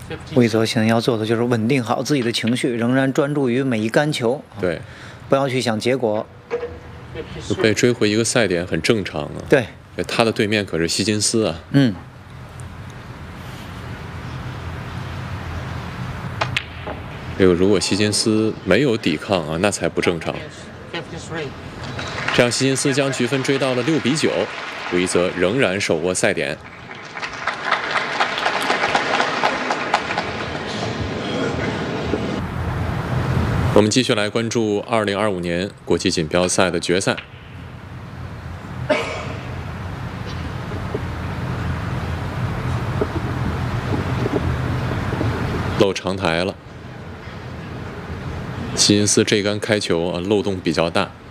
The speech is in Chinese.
魏泽现在要做的就是稳定好自己的情绪，仍然专注于每一杆球。 对， 不要去想结果。 就被追回一个赛点很正常啊。 对， 他的对面可是希金斯啊。如果希金斯没有抵抗啊，那才不正常。这样希金斯将局分追到了6比9，韦泽仍然手握赛点。我们继续来关注2025年国际锦标赛的决赛。漏长台了，希金斯这杆开球啊，漏洞比较大。